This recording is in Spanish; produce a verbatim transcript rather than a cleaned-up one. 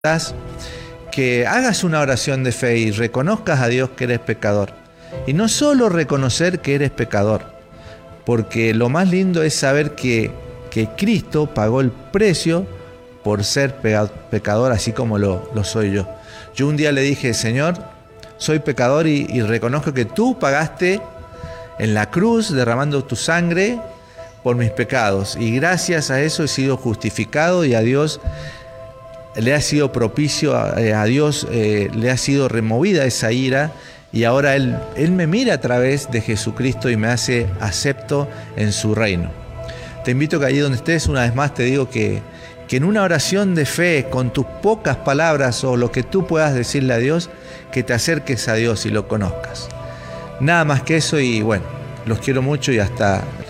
que hagas una oración de fe y reconozcas a Dios que eres pecador. Y no solo reconocer que eres pecador, porque lo más lindo es saber que, que Cristo pagó el precio por ser pecador, así como lo, lo soy yo. Yo un día le dije: Señor, soy pecador y, y reconozco que tú pagaste en la cruz derramando tu sangre por mis pecados. Y gracias a eso he sido justificado y a Dios le ha sido propicio, a, a Dios eh, le ha sido removida esa ira. Y ahora Él, Él me mira a través de Jesucristo y me hace acepto en su reino. Te invito a que allí donde estés, una vez más te digo que, que en una oración de fe, con tus pocas palabras o lo que tú puedas decirle a Dios, que te acerques a Dios y lo conozcas. Nada más que eso, y bueno, los quiero mucho y hasta